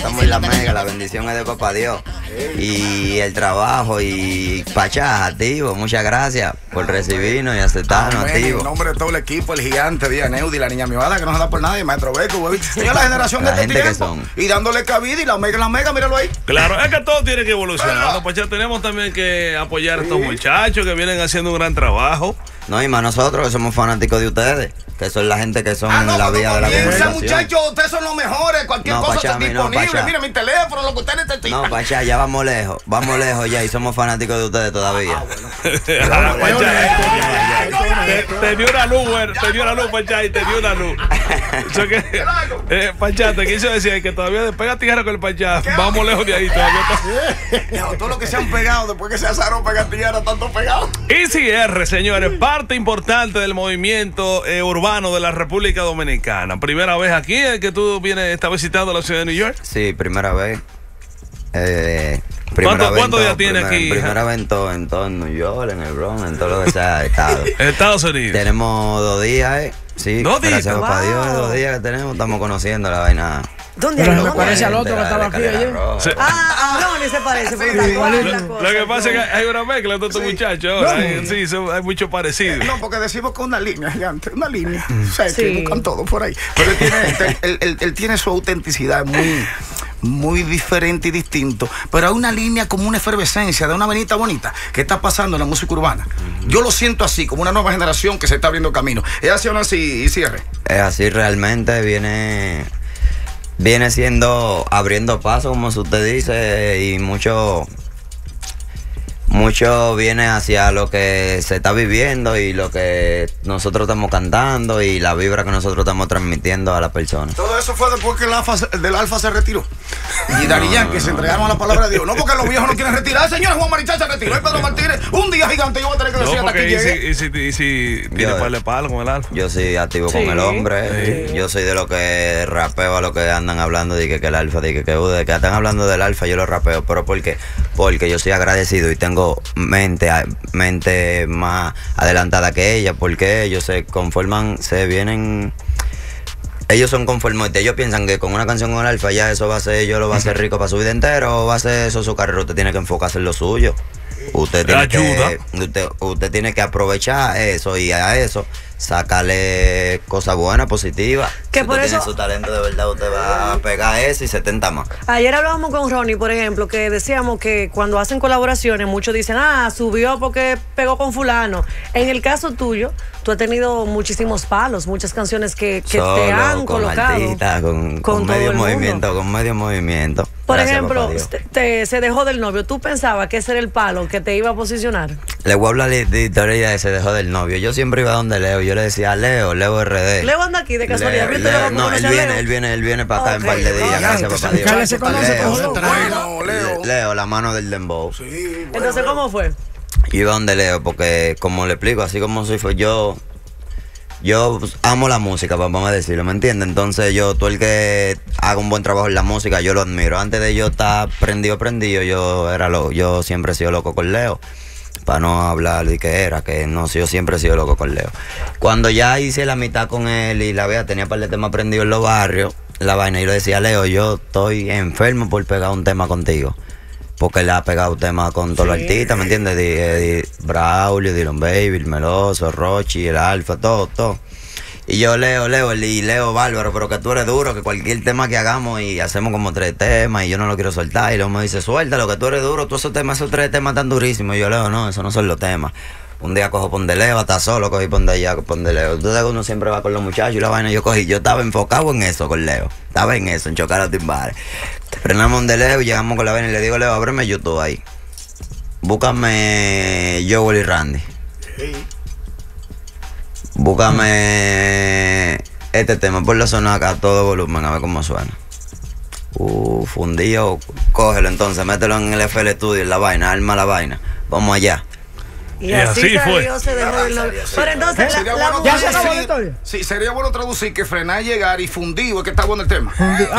estamos en la mega, la bendición es de papá Dios. Y el trabajo y Pachá, activo, muchas gracias por recibirnos y aceptarnos, activo. En nombre de todo el equipo, el gigante, Díaz Neudi, la niña mimada que no se da por nada, y Maestro Beco, señor, la generación La de este gente que tiempo. son. Y dándole cabida y la mega, míralo ahí. Claro, es que todo tiene que evolucionar. ¿No, Pachá? Tenemos también que apoyar a estos muchachos que vienen haciendo un gran trabajo. No, y más nosotros que somos fanáticos de ustedes, que son la gente que son no, la vía de la comunicación. Muchachos, ustedes son los mejores, cualquier cosa Pachá, está disponible. Pachá. Mira mi teléfono, lo que ustedes necesitan. No, Pachá, ya vamos lejos ya y somos fanáticos de ustedes todavía. Te dio una luz, Pachá, y te dio una luz. Eso que, Pachá, te quiso decir que todavía despega tijera con el Pachá. Vamos lejos de ahí todavía. Todo lo que se han pegado después que se asaron pega tijera, tanto pegado. Easy R, señores, parte importante del movimiento urbano de la República Dominicana. Primera vez aquí que tú estás visitando la ciudad de New York. Sí, primera vez. ¿Cuántos días tienes aquí? Primera vez en todo New York, en el Bronx, en todo lo que sea estado. Estados Unidos. Tenemos 2 días, Sí, 2 días. Gracias a Dios, 2 días que tenemos, estamos conociendo la vaina. ¿Dónde Pero hay? me parece al otro que estaba aquí ayer. Ni se parece. Lo que pasa es que hay una mezcla de estos muchachos ahora. Hay mucho parecido. No, porque decimos que una línea gigante, una línea. O sea, que buscan todo por ahí. Pero él tiene su autenticidad muy diferente y distinto, pero hay una línea como una efervescencia de una venita bonita que está pasando en la música urbana. Yo lo siento así, como una nueva generación que se está abriendo camino. ¿Es así o no así, y cierre? Es así, realmente viene siendo abriendo paso, como usted dice, y mucho viene hacia lo que se está viviendo y lo que nosotros estamos cantando y la vibra que nosotros estamos transmitiendo a las personas. Todo eso fue después que del Alfa se retiró. Y Daddy Yankee se entregaron a la palabra de Dios. No porque los viejos no quieren retirar. Señor Juan Marichal se retiró y Pedro Martínez. Un día gigante yo voy a tener que decir hasta que llegue. Y si tiene par de palo con el Alfa. Yo soy activo con el hombre. Yo soy de lo que rapeo a lo que andan hablando de que el Alfa, de que están hablando del Alfa, yo lo rapeo. Pero porque yo soy agradecido y tengo mente más adelantada que ella, porque ellos ellos son conformistas. Ellos piensan que con una canción con el Alfa ya eso lo va a hacer rico para su vida entera, o va a hacer eso su carrera. Usted tiene que enfocarse en lo suyo. Usted tiene que aprovechar eso y a eso sacarle cosas buenas, positivas. Que si por usted eso tiene su talento de verdad, usted va a pegar eso y 70 más. Ayer hablábamos con Ronnie, por ejemplo, que decíamos que cuando hacen colaboraciones muchos dicen, subió porque pegó con fulano. En el caso tuyo, tú has tenido muchísimos palos, muchas canciones que solo, te han con colocado artista, con medio movimiento. Por Gracias, ejemplo, papá Dios. se dejó del novio. ¿Tú pensabas que ese era el palo que te iba a posicionar? Le voy a hablar de historia de se dejó del novio. Yo siempre iba donde Leo. Yo le decía, Leo RD. Leo anda aquí de casualidad. Él viene para acá en par de días. Gracias, papá Dios. Leo, la mano del dembow. Sí, Entonces, ¿cómo fue? Yo iba donde Leo porque, como le explico, así como soy yo amo la música, vamos a decirlo, ¿me entiendes? Entonces todo el que haga un buen trabajo en la música, yo lo admiro. Antes de yo estar prendido, yo siempre he sido loco con Leo. Para no hablar de yo siempre he sido loco con Leo. Cuando ya hice la mitad con él y tenía un par de temas prendidos en los barrios, la vaina, y le decía, Leo, yo estoy enfermo por pegar un tema contigo. Porque él ha pegado temas con todos los artistas, ¿me entiendes? Braulio, Dylan Baby, el Meloso, Rochi, el Alfa, todo. Y yo, Leo, bárbaro, pero que tú eres duro, que cualquier tema que hagamos y hacemos como 3 temas y yo no lo quiero soltar. Y luego me dice, suéltalo, que tú eres duro, tú esos 3 temas tan durísimos. Y yo, Leo, no, esos no son los temas. Un día cojo pon de Leo, hasta solo cogí pon de allá, pon de Leo. Tú sabes que uno siempre va con los muchachos y la vaina yo estaba enfocado en eso con Leo. Estaba en eso, en chocar a timbales. Frenamos un de Leo y llegamos con la vaina y le digo, Leo, ábreme YouTube ahí. Búscame Joel y Randy. Búscame este tema, ponlo a sonar acá a todo volumen, a ver cómo suena. Fundido, cógelo entonces, mételo en el FL Studio, en la vaina, arma la vaina. Vamos allá. Y así salió, se dejó del novio. Pero entonces, ¿ya se acabó la historia? Sí, sería bueno traducir que frenar, llegar y fundido, es que está bueno el tema.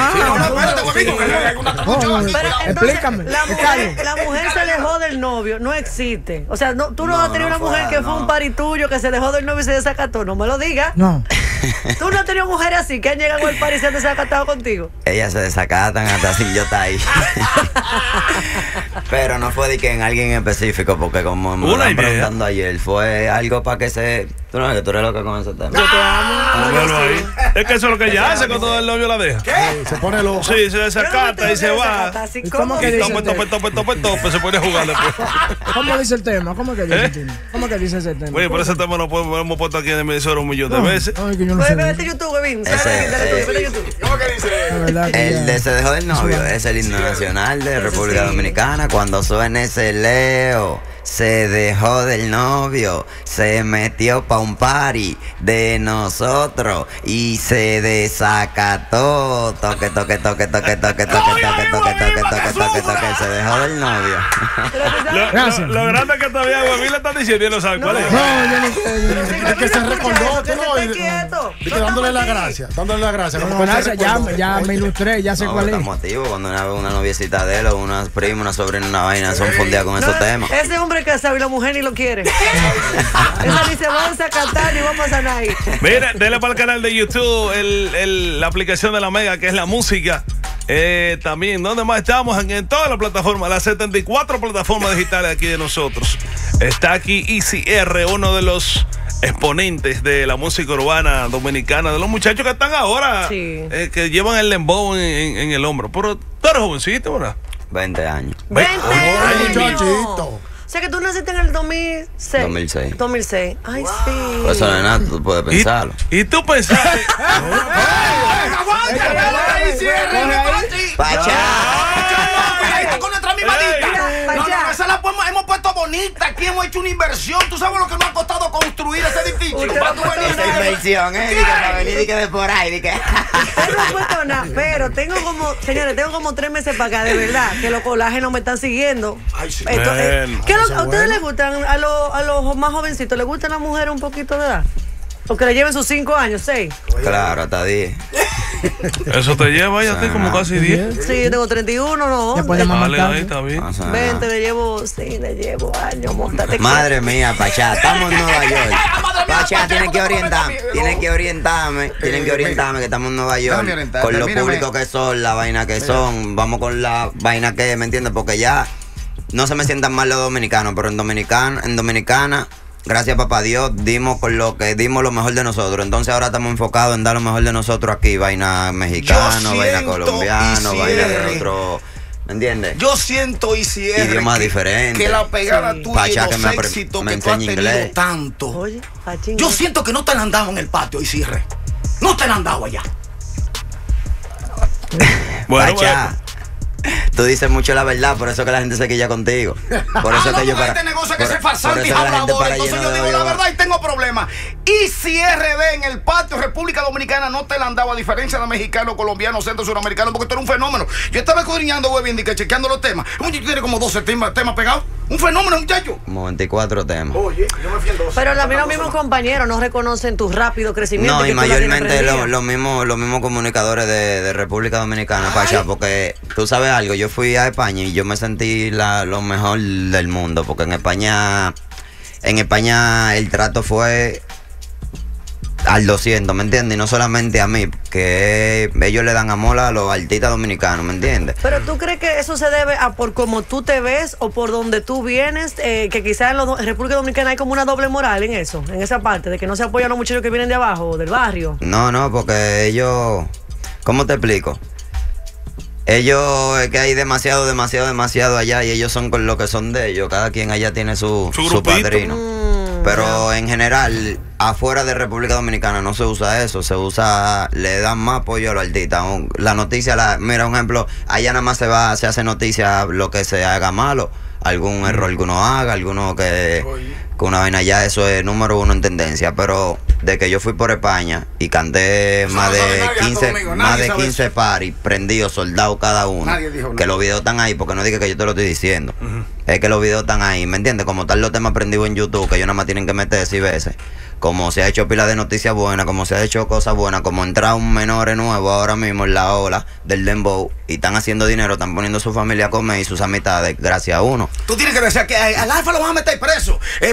Explícame. La mujer se dejó del novio, no existe. O sea, tú no has tenido una mujer que fue un pari tuyo, que se dejó del novio y se desacató, no me lo digas. No. Tú no has tenido mujeres así que han llegado al pari y se han desacatado contigo. Ellas se desacatan hasta si yo está ahí. Pero no fue de que en alguien en específico, porque como me estaban preguntando ayer, fue algo para que se... Tú no ves que tú eres loca con ese tema. Yo te amo. Ahí. Es que eso es lo que ella hace cuando el novio la deja. ¿Qué? Se pone loco. Sí, se desacata y se va. ¿Cómo que dice el tema? Tope, se pone a jugar después. ¿Cómo dice el tema? ¿Cómo que dice el tema? ¿Cómo que dice ese tema? Oye, por ese tema lo hemos puesto aquí en el emisor 1 millón de veces. Ay, que yo no sé. Vete a YouTube, Bebín. ¿Cómo que dice? El de se dejó del novio es el himno nacional de República Dominicana. Cuando suena ese Leo, se dejó del novio, se metió pa' un party de nosotros y se desacató. Toque, se dejó del novio. Lo grande es que todavía Guavín le están diciendo y no sabe cuál es. No, yo no sé. Es que se recordó, tú no. Y que dándole la gracia. Ya me ilustré, ya sé cuál es. Estamos activos cuando una noviecita de él o una prima, una sobrina, una vaina son fundidas con esos temas. Ese hombre casado y la mujer ni lo quiere. Esa ni se va a desacatar ni va a pasar nada ahí. Mira, dele para el canal de YouTube la aplicación de la Mega, que es la música. También, ¿dónde más estamos? En todas las plataformas, las 74 plataformas digitales aquí de nosotros. Está aquí Easy R, uno de los exponentes de la música urbana dominicana, de los muchachos que están ahora, que llevan el dembow en el hombro. Pero tú eres jovencito, ¿verdad? 20 años. 20 años. Muchachito. O sea que tú naciste en el 2006. 2006. Ay, sí. Pues eso no es nada, tú puedes pensarlo. ¿Y tú pensaste? Con nuestra misma lista. Esa la hemos puesto bonita. Aquí hemos hecho una inversión. ¿Tú sabes lo que nos ha costado construir ese edificio? Esa inversión, para venir y que de por ahí, no he puesto nada, pero tengo como 3 meses para acá, de verdad, que los colágenos me están siguiendo. Ay, sí. ¿A ustedes les gustan, a los más jovencitos, les gustan las mujeres un poquito de edad? O que le lleven sus 5 años, 6. Claro, hasta 10. Eso te lleva ya como casi 10. Sí, yo tengo 31, no. Vale, ahí está bien. 20, le llevo años. Móntate. Madre mía, Pachá, estamos en Nueva York. Pachá, tienen que orientarme, que estamos en Nueva York. Con lo público que son, la vaina que son. Vamos con la vaina que, ¿me entiendes? Porque ya no se me sientan mal los dominicanos, pero en Dominicana, gracias papá Dios, dimos lo mejor de nosotros. Entonces ahora estamos enfocados en dar lo mejor de nosotros aquí. Vaina mexicano, vaina colombiano, vaina de otro. ¿Me entiendes? Yo siento idiomas diferentes. Que la pegada tuya y los me éxitos que tú has tenido inglés. tanto. Oye, yo siento que no te la han dado en el patio, Isirre. No te la han dado allá. Bueno, Pachá, tú dices mucho la verdad, por eso que la gente se quilla contigo. Por eso que yo para este negocio que se farsante y hablador, entonces yo digo la verdad y tengo problemas. Y si RD en el patio República Dominicana no te la han dado, a diferencia de mexicano, colombiano, centro suramericano, porque tú eres un fenómeno. Yo estaba escudriñando, güey, chequeando los temas. Un muchacho tiene como 12 temas pegados. Un fenómeno, muchacho. Como 24 temas. Oye, yo me fui en 12. Pero los mismos compañeros no reconocen tu rápido crecimiento. No, y mayormente los mismos comunicadores de República Dominicana, Pachá, porque tú sabes algo, yo fui a España y yo me sentí lo mejor del mundo, porque en España el trato fue al 200, ¿me entiendes? Y no solamente a mí, que ellos le dan amor a los artistas dominicanos, ¿me entiendes? Pero ¿tú crees que eso se debe a por cómo tú te ves o por donde tú vienes? Que quizás en República Dominicana hay como una doble moral en eso, en esa parte, de que no se apoyan a los muchachos que vienen de abajo, del barrio. No, porque ellos, ¿cómo te explico? Ellos, es que hay demasiado allá y ellos son con lo que son de ellos. Cada quien allá tiene su padrino. Pero en general, afuera de República Dominicana no se usa eso. Le dan más apoyo a los artistas. La noticia, mira, un ejemplo, allá nada más se hace noticia lo que se haga malo. Algún error que uno haga, alguno que que una vaina ya eso es número 1 en tendencia, pero de que yo fui por España y canté más de 15 paris, prendidos, soldados cada uno, que los videos están ahí, porque no diga que yo te lo estoy diciendo, es que los videos están ahí, ¿me entiendes? Como están los temas prendidos en YouTube, que ellos nada más tienen que meter 6 veces. Como se ha hecho pila de noticias buenas, como se ha hecho cosas buenas, como entra un menor nuevo ahora mismo en la ola del dembow y están haciendo dinero, están poniendo su familia a comer y sus amistades gracias a uno. Tú tienes que decir que al Alfa lo van a meter preso.